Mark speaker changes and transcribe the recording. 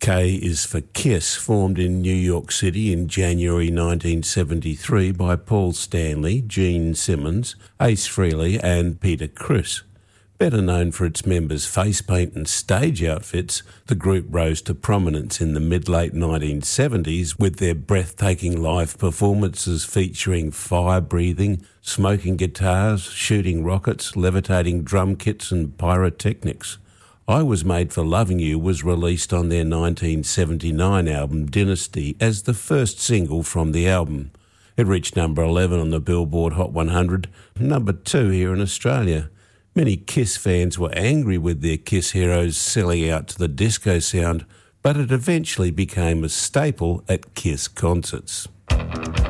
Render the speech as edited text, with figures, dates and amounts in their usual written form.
Speaker 1: K is for KISS, formed in New York City in January 1973 by Paul Stanley, Gene Simmons, Ace Frehley and Peter Criss. Better known for its members' face paint and stage outfits, the group rose to prominence in the mid-late 1970s with their breathtaking live performances featuring fire-breathing, smoking guitars, shooting rockets, levitating drum kits and pyrotechnics. I Was Made for Loving You was released on their 1979 album Dynasty as the first single from the album. It reached number 11 on the Billboard Hot 100, number 2 here in Australia. Many KISS fans were angry with their KISS heroes selling out to the disco sound, but it eventually became a staple at KISS concerts.